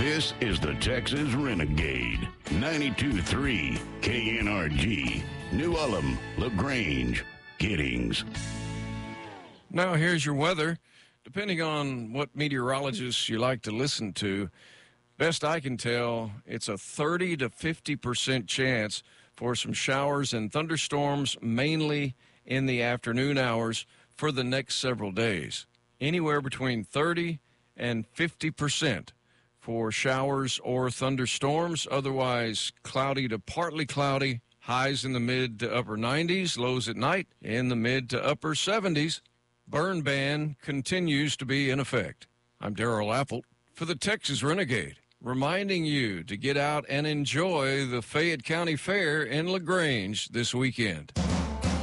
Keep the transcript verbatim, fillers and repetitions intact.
This is the Texas Renegade. ninety-two point three K N R G. New Ulm, LaGrange, Giddings. Now here's your weather. Depending on what meteorologists you like to listen to, best I can tell, it's a thirty to fifty percent chance for some showers and thunderstorms, mainly in the afternoon hours for the next several days. Anywhere between thirty and fifty percent for showers or thunderstorms, otherwise cloudy to partly cloudy, highs in the mid to upper nineties, lows at night in the mid to upper seventies. Burn ban continues to be in effect. I'm Darrell Apple for the Texas Renegade, reminding you to get out and enjoy the Fayette County Fair in LaGrange this weekend.